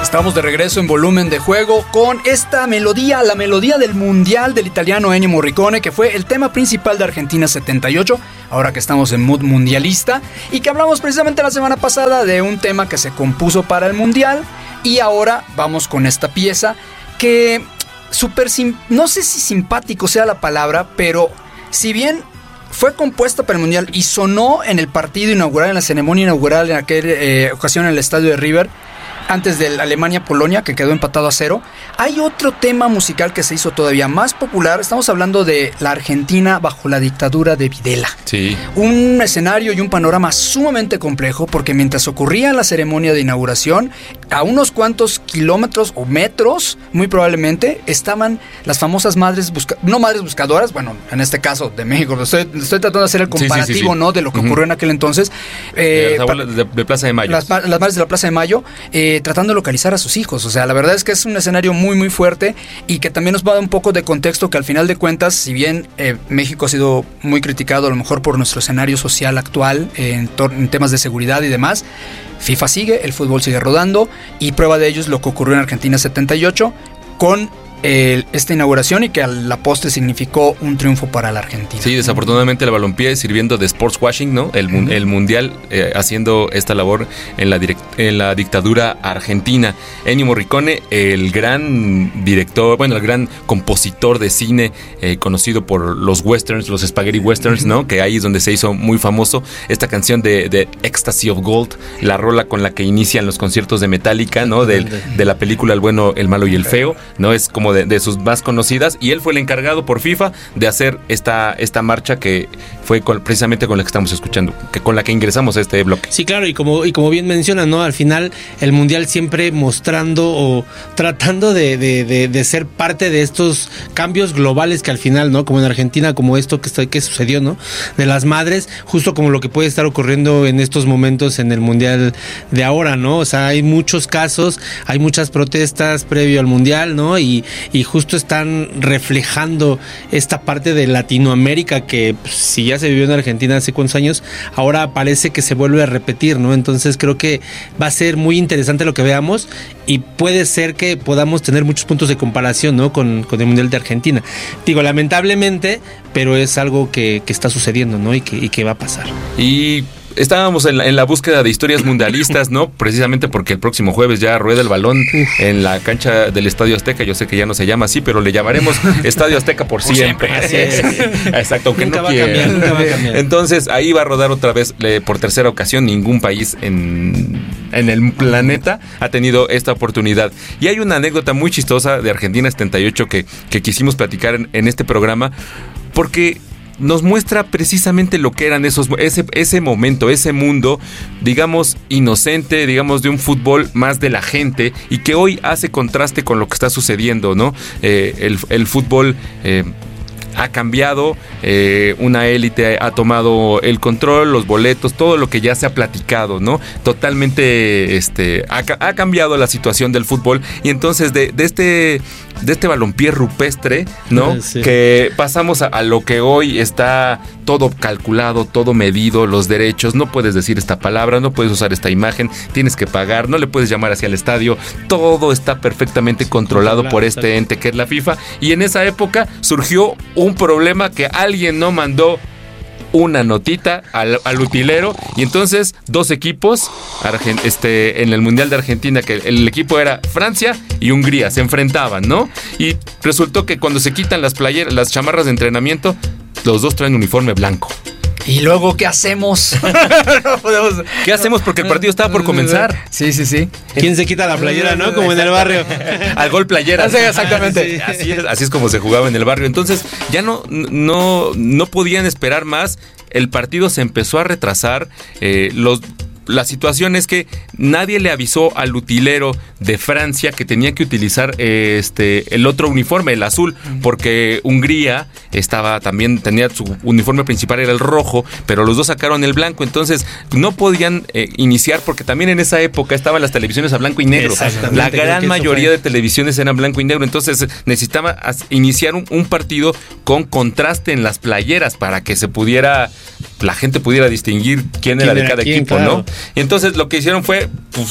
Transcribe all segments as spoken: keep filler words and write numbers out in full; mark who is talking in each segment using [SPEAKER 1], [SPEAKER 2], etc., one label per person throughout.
[SPEAKER 1] Estamos de regreso en Volumen de Juego con esta melodía, la melodía del Mundial del italiano Ennio Morricone, que fue el tema principal de Argentina setenta y ocho, ahora que estamos en mood mundialista, y que hablamos precisamente la semana pasada de un tema que se compuso para el Mundial, y ahora vamos con esta pieza que súper, sim- no sé si simpático sea la palabra, pero si bien fue compuesta para el Mundial y sonó en el partido inaugural, en la ceremonia inaugural en aquella eh, ocasión en el estadio de River, antes de Alemania-Polonia, que quedó empatado a cero, hay otro tema musical que se hizo todavía más popular. Estamos hablando de la Argentina bajo la dictadura de Videla.
[SPEAKER 2] Sí.
[SPEAKER 1] Un escenario y un panorama sumamente complejo, porque mientras ocurría la ceremonia de inauguración, a unos cuantos kilómetros o metros, muy probablemente, estaban las famosas madres buscadoras, no madres buscadoras, bueno, en este caso de México, estoy, estoy tratando de hacer el comparativo, sí, sí, sí, sí. ¿no? De lo que uh-huh. ocurrió en aquel entonces.
[SPEAKER 2] Eh, las abuelas de, de Plaza de Mayo.
[SPEAKER 1] Las, las madres de la Plaza de Mayo, eh, tratando de localizar a sus hijos. O sea, la verdad es que es un escenario muy muy fuerte y que también nos va a dar un poco de contexto que al final de cuentas, si bien eh, México ha sido muy criticado a lo mejor por nuestro escenario social actual eh, en, tor- en temas de seguridad y demás, FIFA sigue, el fútbol sigue rodando, y prueba de ello es lo que ocurrió en Argentina setenta y ocho con eh, esta inauguración, y que a la postre significó un triunfo para la Argentina.
[SPEAKER 2] Sí, desafortunadamente la balompié sirviendo de sports washing, ¿no? El, uh-huh. el mundial eh, haciendo esta labor en la, direct, en la dictadura argentina. Ennio Morricone, el gran director, bueno, el gran compositor de cine, eh, conocido por los westerns, los spaghetti westerns, uh-huh. ¿no? Que ahí es donde se hizo muy famoso esta canción de, de Ecstasy of Gold, la rola con la que inician los conciertos de Metallica, ¿no? De, de la película El bueno, el malo y el feo, ¿no? Es como De, de sus más conocidas, y él fue el encargado por FIFA de hacer esta, esta marcha que fue con, precisamente con la que estamos escuchando, que con la que ingresamos a este bloque.
[SPEAKER 3] Sí, claro, y como, y como bien mencionan, ¿no? Al final el Mundial siempre mostrando o tratando de, de, de, de ser parte de estos cambios globales que al final, ¿no? Como en Argentina, como esto que, está, que sucedió, ¿no? De las madres, justo como lo que puede estar ocurriendo en estos momentos en el Mundial de ahora, ¿no? O sea, hay muchos casos, hay muchas protestas previo al Mundial, ¿no? Y y justo están reflejando esta parte de Latinoamérica que, pues, si ya se vivió en Argentina hace cuántos años, ahora parece que se vuelve a repetir, ¿no? Entonces creo que va a ser muy interesante lo que veamos, y puede ser que podamos tener muchos puntos de comparación, ¿no? Con, con el Mundial de Argentina. Digo, lamentablemente, pero es algo que, que está sucediendo, ¿no? Y que, y que va a pasar.
[SPEAKER 2] Y estábamos en la, en la búsqueda de historias mundialistas, ¿no? Precisamente porque el próximo jueves ya rueda el balón en la cancha del Estadio Azteca. Yo sé que ya no se llama así, pero le llamaremos Estadio Azteca por siempre.
[SPEAKER 3] Así es.
[SPEAKER 2] Exacto, aunque
[SPEAKER 3] nunca
[SPEAKER 2] no
[SPEAKER 3] va
[SPEAKER 2] quiera.
[SPEAKER 3] A cambiar, nunca va a cambiar.
[SPEAKER 2] Entonces, ahí va a rodar otra vez eh, por tercera ocasión. Ningún país en, en el planeta ha tenido esta oportunidad. Y hay una anécdota muy chistosa de Argentina setenta y ocho que, que quisimos platicar en, en este programa, porque nos muestra precisamente lo que eran esos, ese, ese momento, ese mundo, digamos, inocente, digamos, de un fútbol más de la gente, y que hoy hace contraste con lo que está sucediendo, ¿no? Eh, el, el fútbol eh, ha cambiado, eh, una élite ha tomado el control, los boletos, todo lo que ya se ha platicado, ¿no? Totalmente, este, ha, ha cambiado la situación del fútbol, y entonces de, de este... de este balompié rupestre, ¿no? Sí. Que pasamos a, a lo que hoy está todo calculado, todo medido, los derechos, no puedes decir esta palabra, no puedes usar esta imagen, tienes que pagar, no le puedes llamar hacia el estadio, todo está perfectamente controlado sí, por este ente que es la FIFA, y en esa época surgió un problema que alguien no mandó una notita al, al utilero, y entonces dos equipos argent, este, en el Mundial de Argentina, que el equipo era Francia y Hungría, se enfrentaban, ¿no? Y resultó que cuando se quitan las playeras, las chamarras de entrenamiento, los dos traen uniforme blanco.
[SPEAKER 1] ¿Y luego qué hacemos? No podemos...
[SPEAKER 2] ¿Qué hacemos? Porque el partido estaba por comenzar.
[SPEAKER 1] Sí, sí, sí.
[SPEAKER 3] ¿Quién se quita la playera, no? Como en el barrio.
[SPEAKER 2] Al gol playera.
[SPEAKER 1] Sí, exactamente.
[SPEAKER 2] Sí, así es, así es como se jugaba en el barrio. Entonces ya no, no, no podían esperar más. El partido se empezó a retrasar. Eh, los... La situación es que nadie le avisó al utilero de Francia que tenía que utilizar eh, este el otro uniforme, el azul, porque Hungría estaba también, tenía su uniforme principal era el rojo, pero los dos sacaron el blanco, entonces no podían eh, iniciar, porque también en esa época estaban las televisiones a blanco y negro. La gran mayoría de televisiones eran blanco y negro, entonces necesitaba iniciar un, un partido con contraste en las playeras para que se pudiera, la gente pudiera distinguir quién, quién era de cada quién, equipo, claro. ¿no? Y entonces lo que hicieron fue, pues,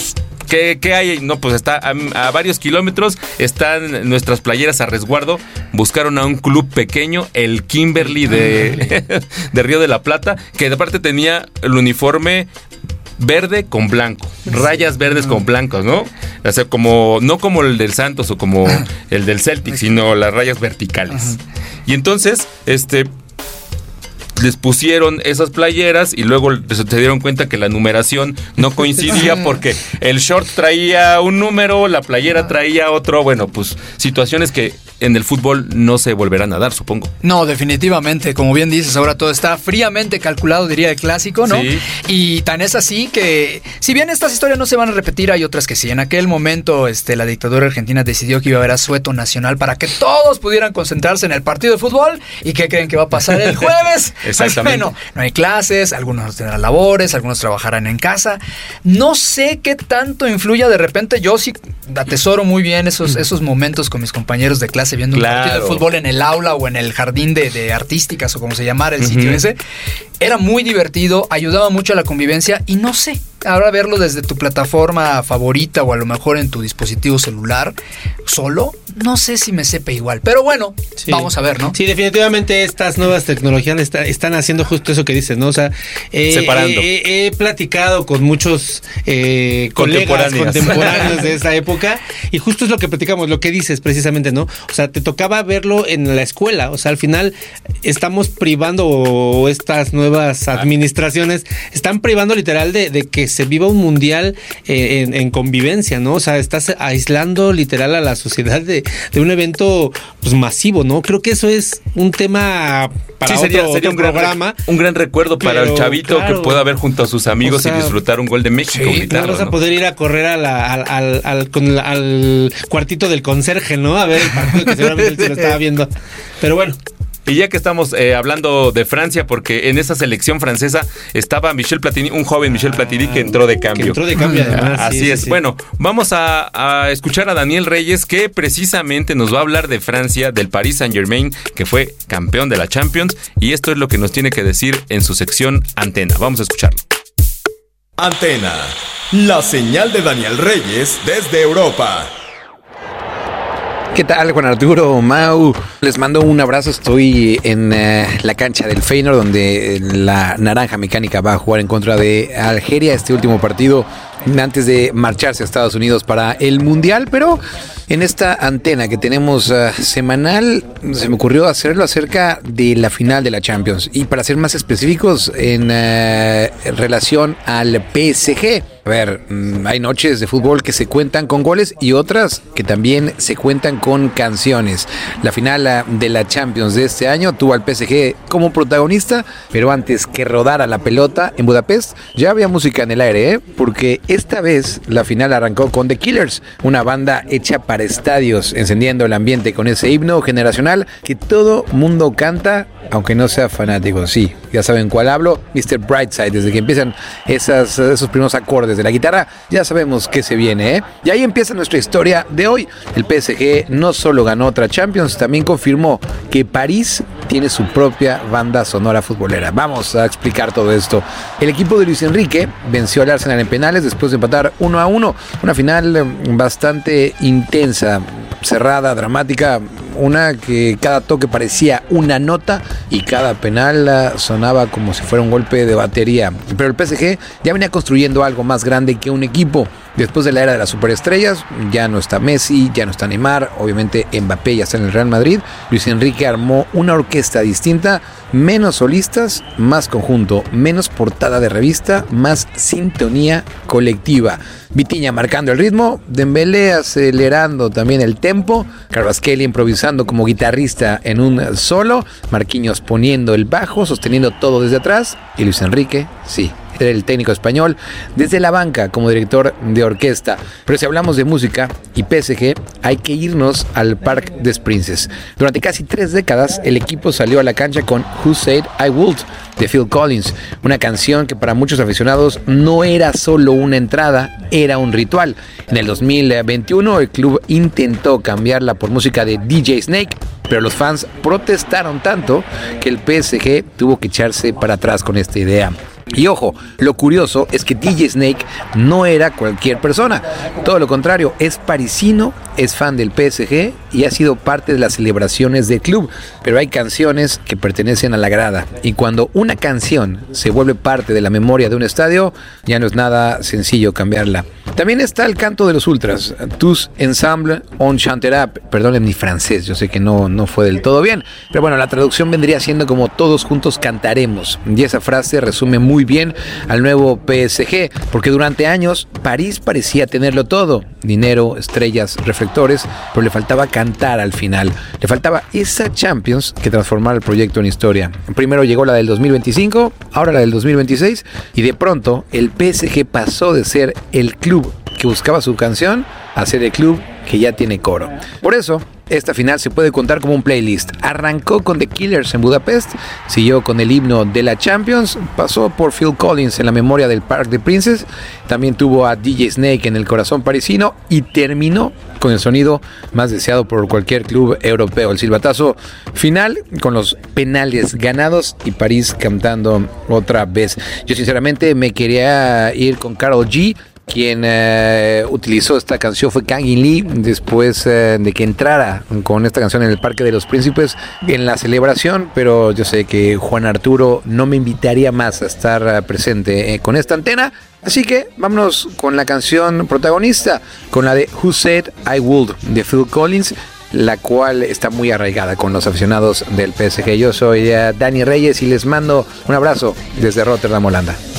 [SPEAKER 2] ¿qué, qué hay? No, pues está a, a varios kilómetros, están nuestras playeras a resguardo. Buscaron a un club pequeño, el Kimberly de, de Río de la Plata, que de parte tenía el uniforme verde con blanco, rayas verdes con blancos, ¿no? O sea, como, no como el del Santos o como el del Celtic, sino las rayas verticales. Y entonces, este... les pusieron esas playeras y luego se dieron cuenta que la numeración no coincidía porque el short traía un número, la playera traía otro. Bueno, pues situaciones que en el fútbol no se volverán a dar, supongo.
[SPEAKER 1] No, definitivamente, como bien dices, ahora todo está fríamente calculado, diría el clásico, ¿no?
[SPEAKER 2] Sí.
[SPEAKER 1] Y tan es así que, si bien estas historias no se van a repetir, hay otras que sí. En aquel momento, este, la dictadura argentina decidió que iba a haber asueto nacional para que todos pudieran concentrarse en el partido de fútbol. ¿Y qué creen que va a pasar el jueves?
[SPEAKER 2] Exactamente.
[SPEAKER 1] Bueno, no hay clases, algunos tendrán labores, algunos trabajarán en casa. No sé qué tanto influya de repente. Yo sí atesoro muy bien esos, esos momentos con mis compañeros de clase viendo
[SPEAKER 2] claro.
[SPEAKER 1] un partido de fútbol en el aula o en el jardín de, de artísticas o como se llamara el sitio uh-huh. ese. Era muy divertido, ayudaba mucho a la convivencia y no sé, ahora verlo desde tu plataforma favorita o a lo mejor en tu dispositivo celular solo, no sé si me sepa igual, pero bueno, sí. Vamos a ver, ¿no?
[SPEAKER 3] Sí, definitivamente estas nuevas tecnologías está, están haciendo justo eso que dices, ¿no? O sea, eh,
[SPEAKER 2] separando.
[SPEAKER 3] Eh, eh, he platicado con muchos eh, colegas contemporáneos de esa época y justo es lo que platicamos, lo que dices precisamente, ¿no? O sea, te tocaba verlo en la escuela, o sea, al final estamos privando o estas nuevas administraciones están privando literal de, de que se viva un mundial eh, en, en convivencia, ¿no? O sea, estás aislando literal a la sociedad de, de un evento pues masivo, ¿no? Creo que eso es un tema para
[SPEAKER 2] sí, sería,
[SPEAKER 3] otro,
[SPEAKER 2] sería
[SPEAKER 3] otro
[SPEAKER 2] un
[SPEAKER 3] programa.
[SPEAKER 2] Gran, un gran recuerdo para
[SPEAKER 3] pero,
[SPEAKER 2] el chavito
[SPEAKER 3] claro,
[SPEAKER 2] que pueda ver junto a sus amigos, o sea, y disfrutar un gol de México.
[SPEAKER 3] Sí,
[SPEAKER 2] gritarlo,
[SPEAKER 3] no vas a
[SPEAKER 2] ¿no?
[SPEAKER 3] poder ir a correr a la, al, al, al, con la, al cuartito del conserje, ¿no? A ver el partido que seguramente él se lo estaba viendo. Pero bueno.
[SPEAKER 2] Y ya que estamos eh, hablando de Francia, porque en esa selección francesa estaba Michel Platini, un joven Michel Platini que entró de cambio.
[SPEAKER 3] Que entró de cambio, además.
[SPEAKER 2] Así
[SPEAKER 3] sí,
[SPEAKER 2] es.
[SPEAKER 3] Sí.
[SPEAKER 2] Bueno, vamos a, a escuchar a Daniel Reyes, que precisamente nos va a hablar de Francia, del Paris Saint-Germain, que fue campeón de la Champions. Y esto es lo que nos tiene que decir en su sección Antena. Vamos a escucharlo.
[SPEAKER 4] Antena, la señal de Daniel Reyes desde Europa.
[SPEAKER 5] ¿Qué tal, Juan Arturo, Mau? Les mando un abrazo. Estoy en uh, la cancha del Feyenoord, donde la Naranja Mecánica va a jugar en contra de Algeria este último partido antes de marcharse a Estados Unidos para el Mundial. Pero en esta antena que tenemos uh, semanal, se me ocurrió hacerlo acerca de la final de la Champions. Y para ser más específicos, en uh, relación al P S G. A ver, hay noches de fútbol que se cuentan con goles y otras que también se cuentan con canciones. La final de la Champions de este año tuvo al P S G como protagonista, pero antes que rodara la pelota en Budapest, ya había música en el aire, ¿eh? Porque esta vez la final arrancó con The Killers, una banda hecha para estadios, encendiendo el ambiente con ese himno generacional que todo mundo canta, aunque no sea fanático. Sí, ya saben cuál hablo, mister Brightside. Desde que empiezan esas, esos primeros acordes de la guitarra, ya sabemos qué se viene, ¿eh? Y ahí empieza nuestra historia de hoy. El P S G no solo ganó otra Champions, también confirmó que París tiene su propia banda sonora futbolera. Vamos a explicar todo esto. El equipo de Luis Enrique venció al Arsenal en penales después de empatar uno a uno. Una final bastante intensa, cerrada, dramática, una que cada toque parecía una nota y cada penal sonaba como si fuera un golpe de batería. Pero el P S G ya venía construyendo algo más grande que un equipo. Después de la era de las superestrellas, ya no está Messi, ya no está Neymar, obviamente Mbappé ya está en el Real Madrid. Luis Enrique armó una orquesta distinta, menos solistas, más conjunto, menos portada de revista, más sintonía colectiva. Vitinha marcando el ritmo, Dembélé acelerando también el tempo, Kvaratskhelia improvisando como guitarrista en un solo, Marquinhos poniendo el bajo, sosteniendo todo desde atrás, y Luis Enrique, sí, era el técnico español, desde la banca como director de orquesta. Pero si hablamos de música y P S G, hay que irnos al Parc des Princes. Durante casi tres décadas, el equipo salió a la cancha con Who Said I Would, de Phil Collins, una canción que para muchos aficionados no era solo una entrada, era un ritual. En el dos mil veintiuno, el club intentó cambiarla por música de D J Snake, pero los fans protestaron tanto que el P S G tuvo que echarse para atrás con esta idea. Y ojo, lo curioso es que D J Snake no era cualquier persona. Todo lo contrario, es parisino, es fan del P S G y ha sido parte de las celebraciones del club. Pero hay canciones que pertenecen a la grada. Y cuando una canción se vuelve parte de la memoria de un estadio, ya no es nada sencillo cambiarla. También está el canto de los ultras, Tous ensemble on chantera. Perdonen mi francés, yo sé que no, no fue del todo bien, pero bueno, la traducción vendría siendo como todos juntos cantaremos. Y esa frase resume muy bien al nuevo P S G, porque durante años París parecía tenerlo todo: dinero, estrellas, reflectores, pero le faltaba cantar al final. Le faltaba esa Champions que transformara el proyecto en historia. Primero llegó la del dos mil veinticinco, ahora la del dos mil veintiséis, y de pronto el P S G pasó de ser el club que buscaba su canción a ser el club que ya tiene coro. Por eso, esta final se puede contar como un playlist. Arrancó con The Killers en Budapest, siguió con el himno de la Champions, pasó por Phil Collins en la memoria del Parc des Princes, también tuvo a D J Snake en el corazón parisino y terminó con el sonido más deseado por cualquier club europeo. El silbatazo final con los penales ganados y París cantando otra vez. Yo sinceramente me quería ir con Karol G. Quien eh, utilizó esta canción fue Kang In Lee después eh, de que entrara con esta canción en el Parque de los Príncipes en la celebración, pero yo sé que Juan Arturo no me invitaría más a estar presente eh, con esta antena, así que vámonos con la canción protagonista, con la de Who Said I Would de Phil Collins, la cual está muy arraigada con los aficionados del P S G. Yo soy eh, Dani Reyes y les mando un abrazo desde Rotterdam, Holanda.